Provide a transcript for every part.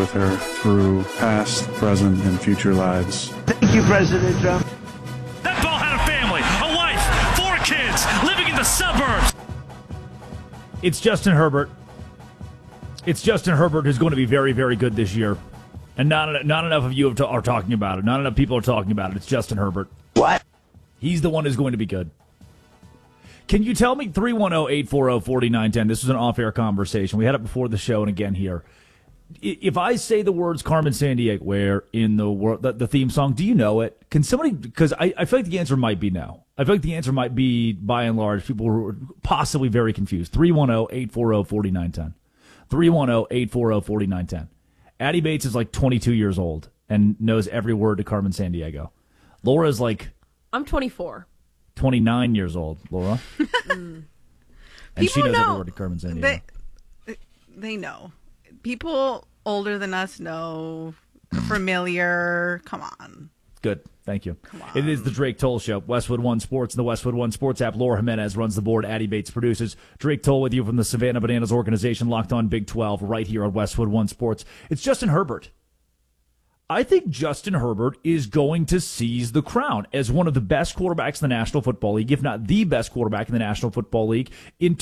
with her through past, present, and future lives. Thank you, President Trump. That ball had a family, a wife, 4 kids, living in the suburbs. It's Justin Herbert. It's Justin Herbert who's going to be very, very good this year. And not enough of you are talking about it. Not enough people are talking about it. It's Justin Herbert. What? He's the one who's going to be good. Can you tell me 310-840-4910? This was an off-air conversation. We had it before the show and again here. If I say the words Carmen Sandiego, where in the world, the theme song, do you know it? Can somebody, because I feel like the answer might be no. I feel like the answer might be, by and large, people who are possibly very confused. 310-840-4910. 310-840-4910. Addie Bates is like 22 years old and knows every word to Carmen Sandiego. Laura's like... I'm 24. 29 years old, Laura. And she knows every word to Carmen Sandiego. They know. People older than us know. Familiar. Come on. Good. Thank you. It is the Drake Toll Show. Westwood One Sports and the Westwood One Sports app. Laura Jimenez runs the board. Addie Bates produces. Drake Toll with you from the Savannah Bananas organization, Locked On Big 12, right here on Westwood One Sports. It's Justin Herbert. I think Justin Herbert is going to seize the crown as one of the best quarterbacks in the National Football League, if not the best quarterback in the National Football League in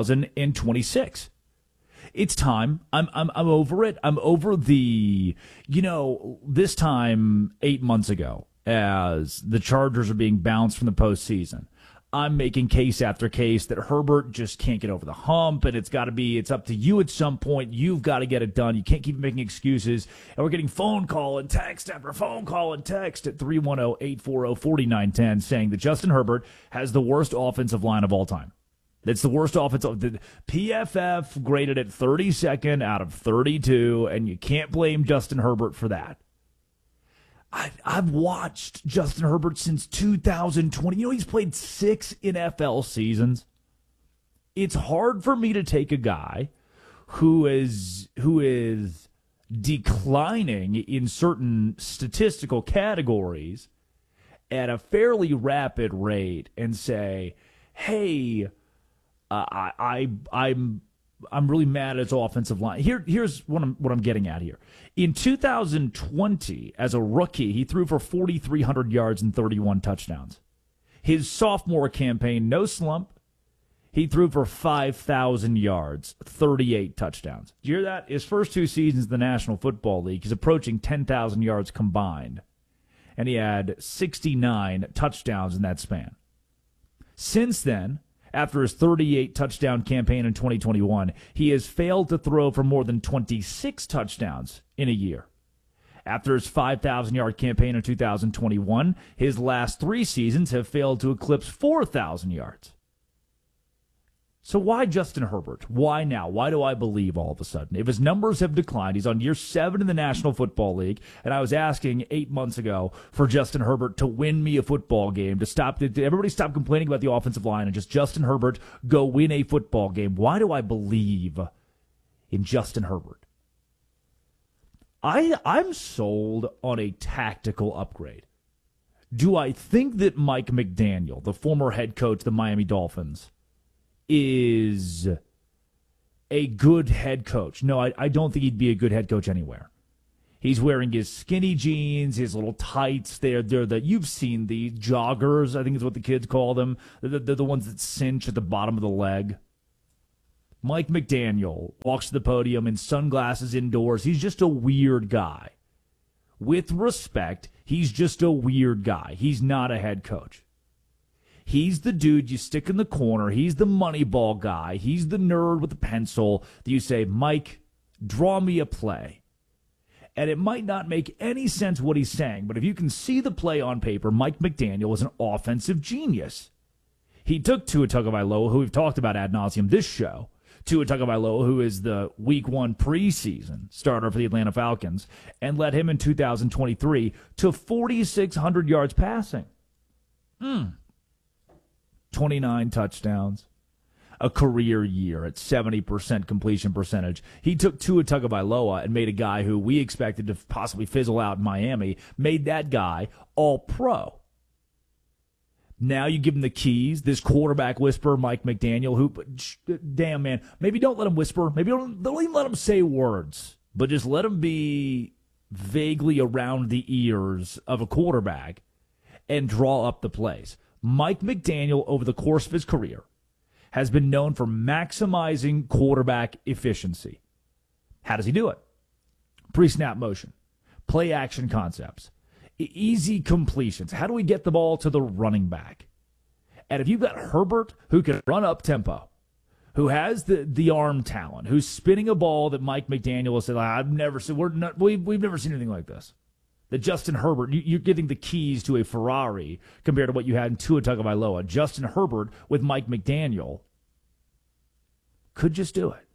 2026. It's time. I'm over it. I'm over the, this time 8 months ago, as the Chargers are being bounced from the postseason, I'm making case after case that Herbert just can't get over the hump, and it's up to you at some point. You've got to get it done. You can't keep making excuses. And we're getting phone call and text after phone call and text at 310-840-4910 saying that Justin Herbert has the worst offensive line of all time. It's the worst offensive. The PFF graded it 32nd out of 32, and you can't blame Justin Herbert for that. I've watched Justin Herbert since 2020. He's played 6 NFL seasons. It's hard for me to take a guy who is declining in certain statistical categories at a fairly rapid rate and say, hey, I'm really mad at his offensive line. Here's what I'm getting at here. In 2020, as a rookie, he threw for 4,300 yards and 31 touchdowns. His sophomore campaign, no slump, he threw for 5,000 yards, 38 touchdowns. Did you hear that? His first 2 seasons in the National Football League, he's approaching 10,000 yards combined, and he had 69 touchdowns in that span. Since then, after his 38 touchdown campaign in 2021, he has failed to throw for more than 26 touchdowns in a year. After his 5,000-yard campaign in 2021, his last 3 seasons have failed to eclipse 4,000 yards. So why Justin Herbert? Why now? Why do I believe all of a sudden? If his numbers have declined, he's on year 7 in the National Football League, and I was asking 8 months ago for Justin Herbert to win me a football game, to everybody stop complaining about the offensive line and just Justin Herbert go win a football game. Why do I believe in Justin Herbert? I'm sold on a tactical upgrade. Do I think that Mike McDaniel, the former head coach of the Miami Dolphins, is a good head coach? No, I don't think he'd be a good head coach anywhere. He's wearing his skinny jeans, his little tights. They're you've seen the joggers, I think is what the kids call them. They're the ones that cinch at the bottom of the leg. Mike McDaniel walks to the podium in sunglasses indoors. He's just a weird guy. With respect, he's just a weird guy. He's not a head coach. He's the dude you stick in the corner. He's the money ball guy. He's the nerd with the pencil that you say, Mike, draw me a play. And it might not make any sense what he's saying, but if you can see the play on paper, Mike McDaniel is an offensive genius. He took Tua Tagovailoa, who we've talked about ad nauseum this show, Tua Tagovailoa, who is the Week 1 preseason starter for the Atlanta Falcons, and led him in 2023 to 4,600 yards passing. 29 touchdowns, a career year at 70% completion percentage. He took Tua Tagovailoa and made a guy who we expected to possibly fizzle out in Miami, made that guy all pro. Now you give him the keys, this quarterback whisperer, Mike McDaniel, who, damn, man, maybe don't let him whisper. Maybe don't even let him say words. but just let him be vaguely around the ears of a quarterback and draw up the plays. Mike McDaniel, over the course of his career, has been known for maximizing quarterback efficiency. How does he do it? Pre-snap motion, play action concepts, easy completions. How do we get the ball to the running back? And if you've got Herbert, who can run up tempo, who has the arm talent, who's spinning a ball that Mike McDaniel has said, I've never seen, we've never seen anything like this. That Justin Herbert, you're getting the keys to a Ferrari compared to what you had in Tua Tagovailoa. Justin Herbert with Mike McDaniel could just do it.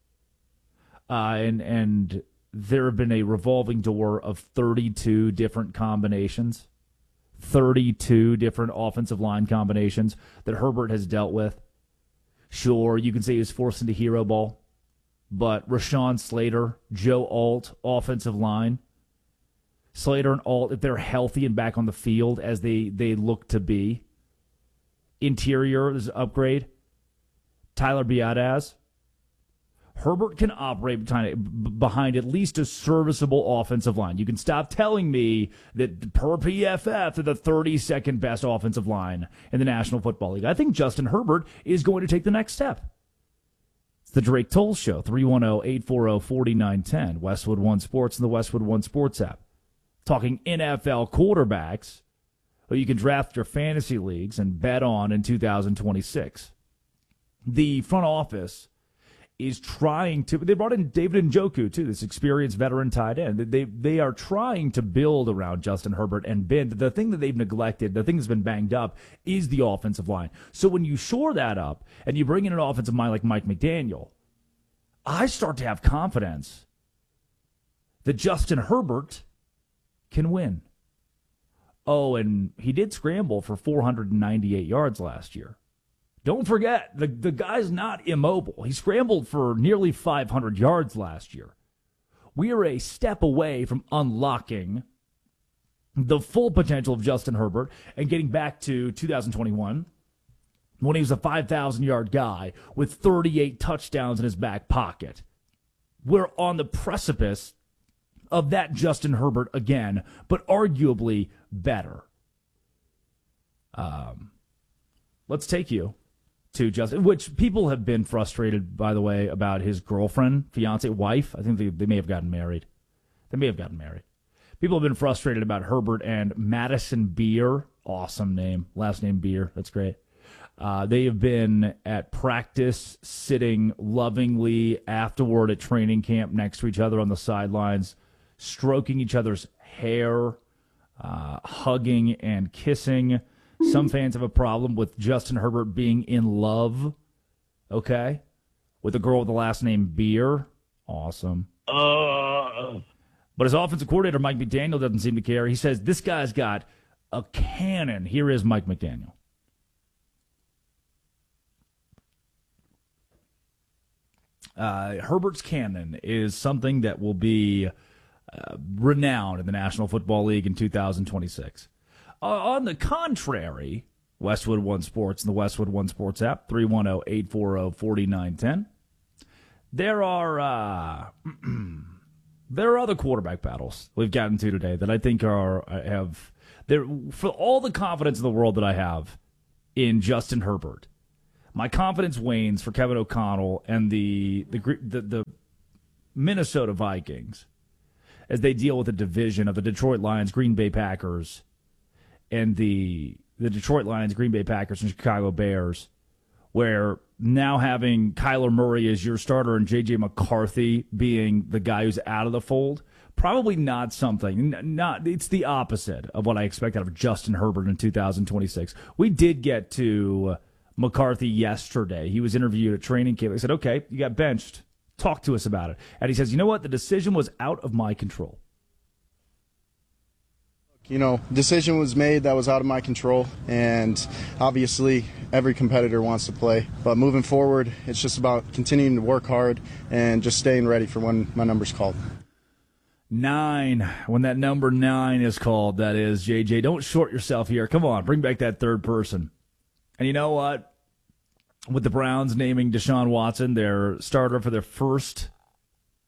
And there have been a revolving door of 32 different combinations, 32 different offensive line combinations that Herbert has dealt with. Sure, you can say he was forced into hero ball, but Rashawn Slater, Joe Alt, offensive line. Slater and Alt, if they're healthy and back on the field as they look to be. Interior is an upgrade. Tyler Biadasz. Herbert can operate behind at least a serviceable offensive line. You can stop telling me that per PFF, they're the 32nd best offensive line in the National Football League. I think Justin Herbert is going to take the next step. It's the Drake Toll Show, 310-840-4910, Westwood One Sports and the Westwood One Sports app. Talking NFL quarterbacks who you can draft your fantasy leagues and bet on in 2026. The front office is trying to, they brought in David Njoku too, this experienced veteran tight end. They are trying to build around Justin Herbert and Ben. The thing that they've neglected, the thing that's been banged up, is the offensive line. So when you shore that up and you bring in an offensive mind like Mike McDaniel, I start to have confidence that Justin Herbert can win. Oh, and he did scramble for 498 yards last year. Don't forget, the guy's not immobile. He scrambled for nearly 500 yards last year. We are a step away from unlocking the full potential of Justin Herbert and getting back to 2021 when he was a 5,000-yard guy with 38 touchdowns in his back pocket. We're on the precipice of that Justin Herbert again, but arguably better. Let's take you to Justin, which people have been frustrated, by the way, about his girlfriend, fiance, wife. I think they may have gotten married. People have been frustrated about Herbert and Madison Beer. Awesome name. Last name Beer. That's great. They have been at practice, sitting lovingly afterward at training camp next to each other on the sidelines, stroking each other's hair, hugging and kissing. Some fans have a problem with Justin Herbert being in love, okay, with a girl with the last name Beer. Awesome. But his offensive coordinator, Mike McDaniel, doesn't seem to care. He says, this guy's got a cannon. Here is Mike McDaniel. Herbert's cannon is something that will be renowned in the National Football League in 2026. On the contrary, Westwood One Sports and the Westwood One Sports app, 310-840-4910. There are other quarterback battles we've gotten to today that I think have for all the confidence in the world that I have in Justin Herbert. My confidence wanes for Kevin O'Connell and the Minnesota Vikings as they deal with the division of the Detroit Lions, Green Bay Packers, and the Detroit Lions, Green Bay Packers, and Chicago Bears, where now having Kyler Murray as your starter and J.J. McCarthy being the guy who's out of the fold, probably not something. It's the opposite of what I expect out of Justin Herbert in 2026. We did get to McCarthy yesterday. He was interviewed at training camp. They said, okay, you got benched. Talk to us about it. And he says, you know what? The decision was out of my control. Decision was made that was out of my control, and obviously every competitor wants to play. But moving forward, it's just about continuing to work hard and just staying ready for when my number's called. 9. When that number 9 is called, that is, JJ. Don't short yourself here. Come on, bring back that third person. And you know what? With the Browns naming Deshaun Watson their starter for their first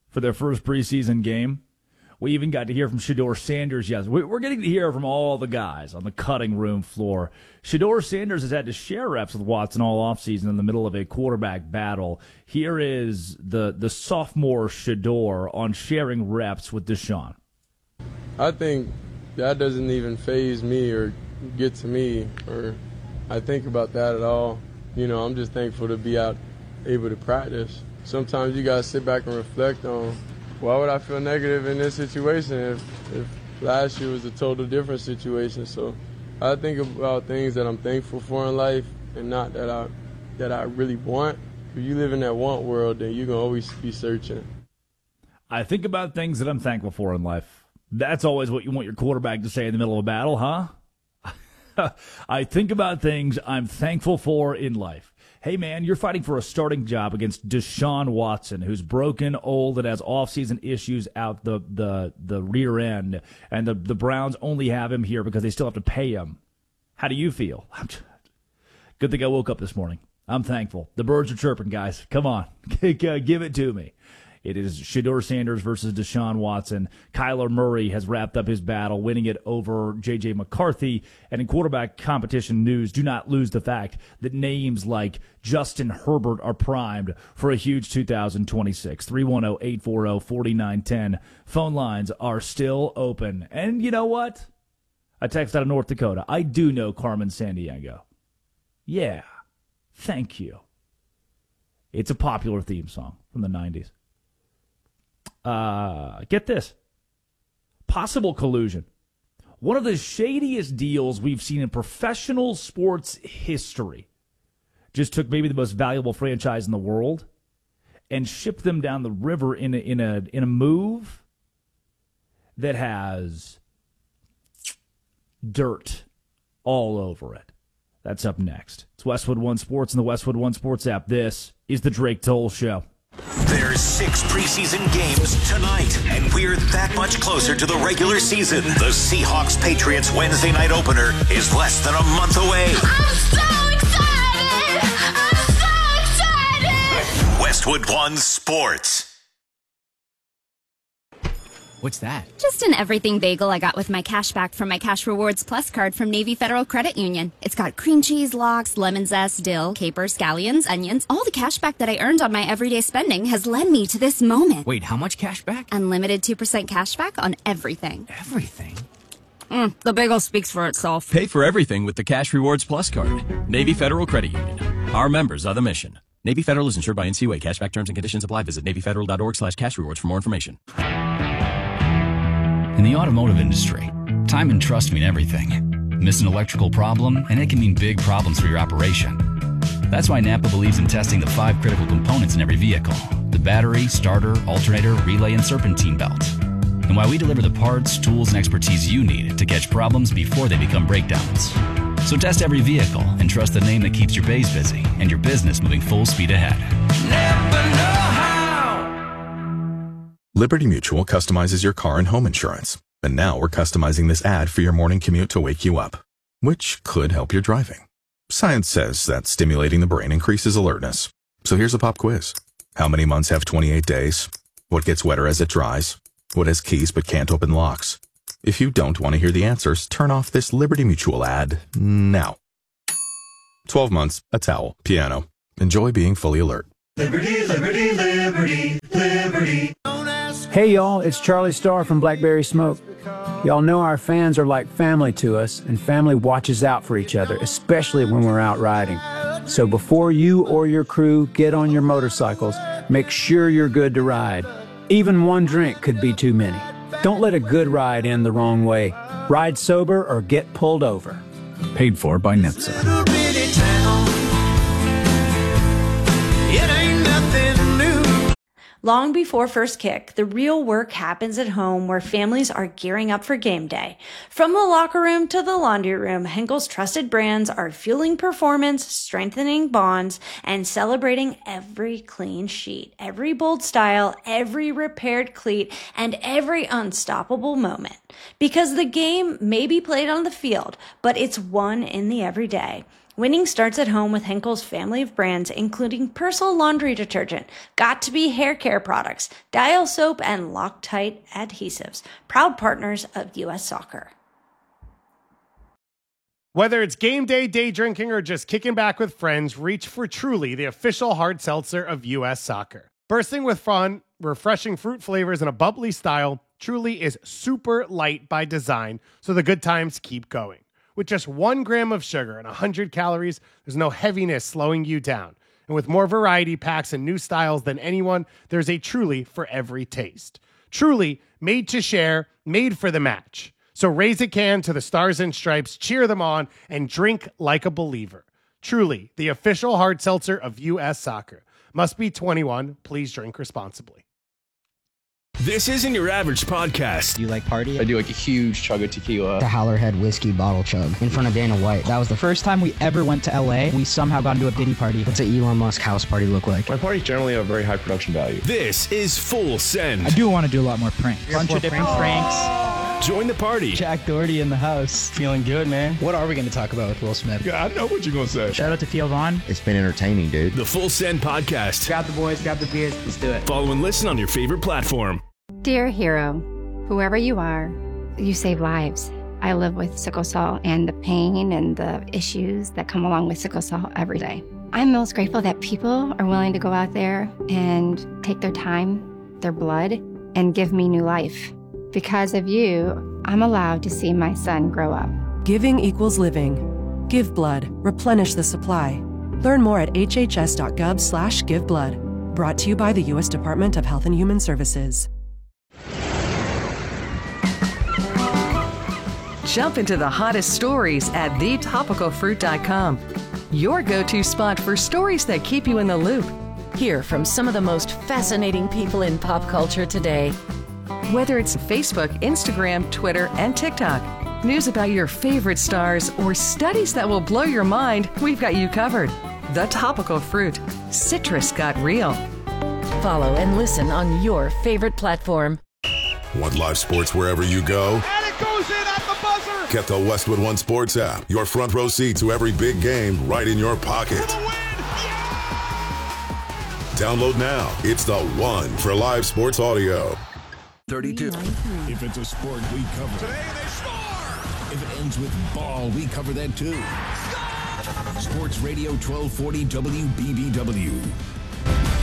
for their first preseason game. We even got to hear from Shedeur Sanders. Yes, we're getting to hear from all the guys on the cutting room floor. Shedeur Sanders has had to share reps with Watson all offseason in the middle of a quarterback battle. Here is the sophomore Shedeur on sharing reps with Deshaun. I think that doesn't even faze me or get to me, or I think about that at all. I'm just thankful to be out able to practice. Sometimes you got to sit back and reflect on, why would I feel negative in this situation if last year was a total different situation? So I think about things that I'm thankful for in life and not that I really want. If you live in that want world, then you're going to always be searching. I think about things that I'm thankful for in life. That's always what you want your quarterback to say in the middle of a battle, huh? I think about things I'm thankful for in life. Hey, man, you're fighting for a starting job against Deshaun Watson, who's broken, old, and has offseason issues out the rear end, and the Browns only have him here because they still have to pay him. How do you feel? Good thing I woke up this morning. I'm thankful. The birds are chirping, guys. Come on. Give it to me. It is Shedeur Sanders versus Deshaun Watson. Kyler Murray has wrapped up his battle, winning it over J.J. McCarthy. And in quarterback competition news, do not lose the fact that names like Justin Herbert are primed for a huge 2026. 310-840-4910. Phone lines are still open. And you know what? A text out of North Dakota. I do know Carmen Sandiego. Yeah. Thank you. It's a popular theme song from the 90s. Get this. Possible collusion. One of the shadiest deals we've seen in professional sports history. Just took maybe the most valuable franchise in the world and shipped them down the river in a move that has dirt all over it. That's up next. It's Westwood One Sports and the Westwood One Sports app. This is the Drake Toll Show. There's 6 preseason games tonight, and we're that much closer to the regular season. The Seahawks-Patriots Wednesday night opener is less than a month away. I'm so excited! I'm so excited! Westwood One Sports. What's that? Just an everything bagel I got with my cash back from my Cash Rewards Plus card from Navy Federal Credit Union. It's got cream cheese, lox, lemon zest, dill, capers, scallions, onions. All the cash back that I earned on my everyday spending has led me to this moment. Wait, how much cash back? Unlimited 2% cash back on everything. Everything? The bagel speaks for itself. Pay for everything with the Cash Rewards Plus card. Navy Federal Credit Union. Our members are the mission. Navy Federal is insured by NCUA. Cashback terms and conditions apply. Visit NavyFederal.org/cashrewards for more information. In the automotive industry, time and trust mean everything. Miss an electrical problem, and it can mean big problems for your operation. That's why Napa believes in testing the 5 critical components in every vehicle: the battery, starter, alternator, relay, and serpentine belt. And why we deliver the parts, tools, and expertise you need to catch problems before they become breakdowns. So test every vehicle and trust the name that keeps your bays busy and your business moving full speed ahead. Never know how. Liberty Mutual customizes your car and home insurance. And now we're customizing this ad for your morning commute to wake you up, which could help your driving. Science says that stimulating the brain increases alertness. So here's a pop quiz. How many months have 28 days? What gets wetter as it dries? What has keys but can't open locks? If you don't want to hear the answers, turn off this Liberty Mutual ad now. 12 months, a towel, piano. Enjoy being fully alert. Liberty, liberty, liberty, liberty. Hey y'all, it's Charlie Starr from Blackberry Smoke. Y'all know our fans are like family to us, and family watches out for each other, especially when we're out riding. So before you or your crew get on your motorcycles, make sure you're good to ride. Even one drink could be too many. Don't let a good ride end the wrong way. Ride sober or get pulled over. Paid for by NHTSA. Long before first kick, the real work happens at home where families are gearing up for game day. From the locker room to the laundry room, Henkel's trusted brands are fueling performance, strengthening bonds, and celebrating every clean sheet, every bold style, every repaired cleat, and every unstoppable moment. Because the game may be played on the field, but it's won in the everyday. Winning starts at home with Henkel's family of brands, including Persil laundry detergent, Got2b hair care products, Dial soap, and Loctite adhesives. Proud partners of U.S. Soccer. Whether it's game day, day drinking, or just kicking back with friends, reach for Truly, the official hard seltzer of U.S. Soccer. Bursting with fun, refreshing fruit flavors, and a bubbly style, Truly is super light by design, so the good times keep going. With just 1 gram of sugar and 100 calories, there's no heaviness slowing you down. And with more variety packs and new styles than anyone, there's a Truly for every taste. Truly, made to share, made for the match. So raise a can to the Stars and Stripes, cheer them on, and drink like a believer. Truly, the official hard seltzer of U.S. Soccer. Must be 21. Please drink responsibly. This isn't your average podcast. Do you like party? I do like a huge chug of tequila. The Howlerhead whiskey bottle chug in front of Dana White. That was the first time we ever went to LA. We somehow got into a Diddy party. What's an Elon Musk house party look like? My parties generally have very high production value. This is Full Send. I do want to do a lot more pranks. Bunch of different pranks. Join the party. Jack Doherty in the house. Feeling good, man. What are we going to talk about with Will Smith? Yeah, I know what you're going to say. Shout out to Theo Vaughn. It's been entertaining, dude. The Full Send podcast. Grab the boys, grab the beers. Let's do it. Follow and listen on your favorite platform. Dear hero, whoever you are, you save lives. I live with sickle cell and the pain and the issues that come along with sickle cell every day. I'm most grateful that people are willing to go out there and take their time, their blood, and give me new life. Because of you, I'm allowed to see my son grow up. Giving equals living. Give blood. Replenish the supply. Learn more at hhs.gov/giveblood. Brought to you by the U.S. Department of Health and Human Services. Jump into the hottest stories at thetopicalfruit.com. Your go-to spot for stories that keep you in the loop. Hear from some of the most fascinating people in pop culture today. Whether it's Facebook, Instagram, Twitter, and TikTok, news about your favorite stars, or studies that will blow your mind, we've got you covered. The Topical Fruit. Citrus got real. Follow and listen on your favorite platform. Want live sports wherever you go? And it goes in at the buzzer! Get the Westwood One Sports app. Your front row seat to every big game right in your pocket. Download now. It's the one for live sports audio. 32. If it's a sport, we cover it. Today they score! If it ends with ball, we cover that too. Sports Radio 1240 WBBW.